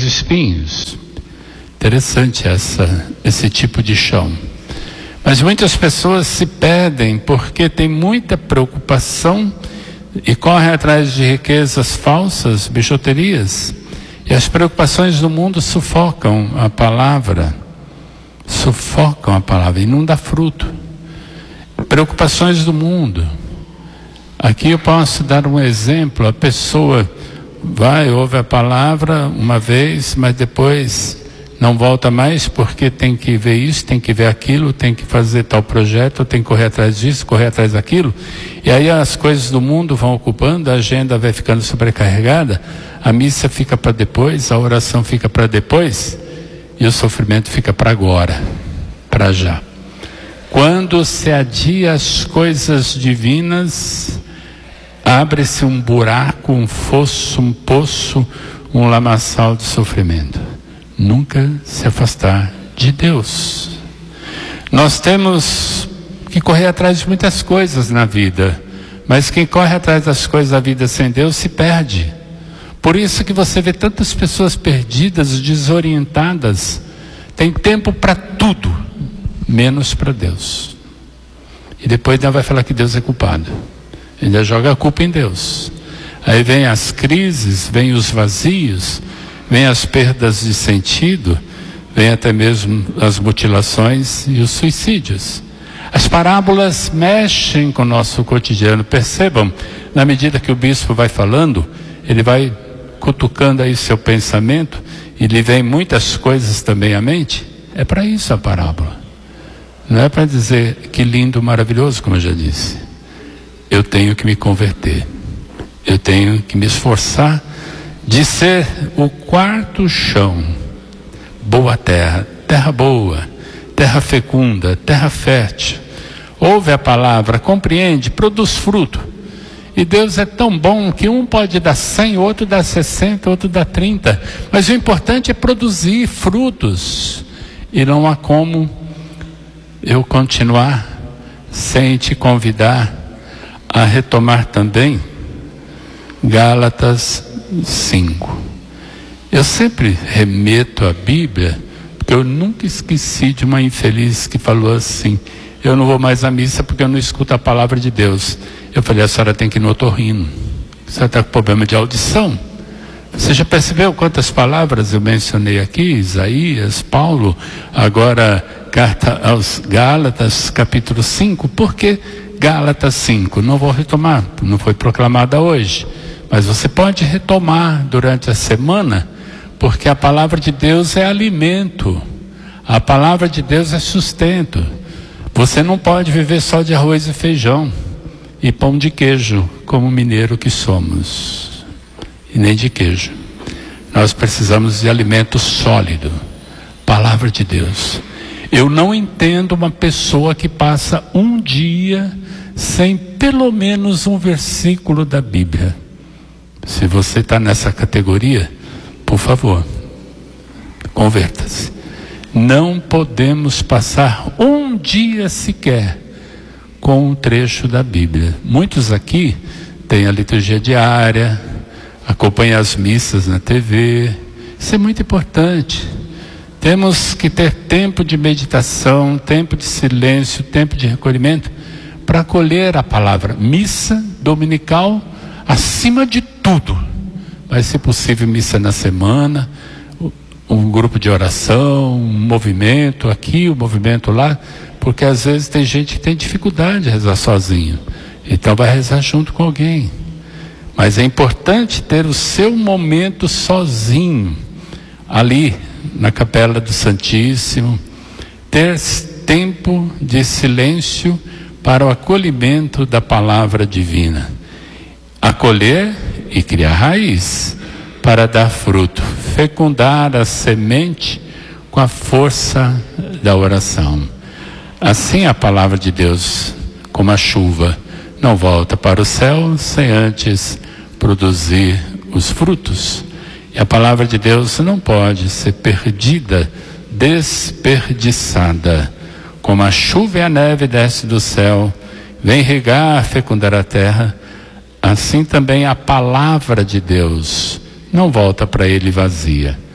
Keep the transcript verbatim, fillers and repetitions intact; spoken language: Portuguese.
espinhos. Interessante essa, esse tipo de chão. Mas muitas pessoas se perdem porque tem muita preocupação e correm atrás de riquezas falsas, bijuterias. E as preocupações do mundo sufocam a palavra. Sufocam a palavra e não dá fruto. Preocupações do mundo. Aqui eu posso dar um exemplo. A pessoa vai, ouve a palavra uma vez, mas depois não volta mais porque tem que ver isso, tem que ver aquilo, tem que fazer tal projeto, tem que correr atrás disso, correr atrás daquilo. E aí as coisas do mundo vão ocupando, a agenda vai ficando sobrecarregada, a missa fica para depois, a oração fica para depois e o sofrimento fica para agora, para já. Quando se adia as coisas divinas, abre-se um buraco, um fosso, um poço, um lamaçal de sofrimento. Nunca se afastar de Deus. Nós temos que correr atrás de muitas coisas na vida, mas quem corre atrás das coisas da vida sem Deus se perde. Por isso que você vê tantas pessoas perdidas, desorientadas. Tem tempo para tudo, menos para Deus. E depois ainda vai falar que Deus é culpado. Ainda joga a culpa em Deus. Aí vem as crises, vem os vazios, vem as perdas de sentido, vem até mesmo as mutilações e os suicídios. As parábolas mexem com o nosso cotidiano. Percebam, na medida que o bispo vai falando, ele vai cutucando aí seu pensamento e lhe vem muitas coisas também à mente. É para isso a parábola. Não é para dizer que lindo, maravilhoso, como eu já disse. Eu tenho que me converter. Eu tenho que me esforçar de ser o quarto chão, boa terra, terra boa, terra fecunda, terra fértil. Ouve a palavra, compreende, produz fruto. E Deus é tão bom que um pode dar cem, outro dá sessenta, outro dá trinta. Mas o importante é produzir frutos. E não há como eu continuar sem te convidar a retomar também Gálatas cinco. Eu sempre remeto à Bíblia, porque eu nunca esqueci de uma infeliz que falou assim: eu não vou mais à missa porque eu não escuto a palavra de Deus. Eu falei: a senhora tem que ir no otorrino, a senhora está com problema de audição. Você já percebeu quantas palavras eu mencionei aqui? Isaías, Paulo, agora carta aos Gálatas, capítulo cinco. Por que Gálatas cinco? Não vou retomar, não foi proclamada hoje. Mas você pode retomar durante a semana, porque a palavra de Deus é alimento. A palavra de Deus é sustento. Você não pode viver só de arroz e feijão e pão de queijo, como mineiro que somos. E nem de queijo. Nós precisamos de alimento sólido. Palavra de Deus. Eu não entendo uma pessoa que passa um dia sem pelo menos um versículo da Bíblia. Se você está nessa categoria, por favor, converta-se. Não podemos passar um dia sequer com um trecho da Bíblia. Muitos aqui têm a liturgia diária, acompanham as missas na T V. Isso é muito importante. Temos que ter tempo de meditação, tempo de silêncio, tempo de recolhimento para acolher a palavra. Missa dominical acima de tudo. Vai ser possível missa na semana, um grupo de oração, um movimento aqui, um movimento lá, porque às vezes tem gente que tem dificuldade de rezar sozinho, então vai rezar junto com alguém. Mas é importante ter o seu momento sozinho, ali na capela do Santíssimo, ter tempo de silêncio para o acolhimento da palavra divina. Acolher e criar raiz para dar fruto, fecundar a semente com a força da oração. Assim a palavra de Deus, como a chuva, não volta para o céu sem antes produzir os frutos. E a palavra de Deus não pode ser perdida, desperdiçada. Como a chuva e a neve desce do céu, vem regar, fecundar a terra, assim também a palavra de Deus não volta para ele vazia.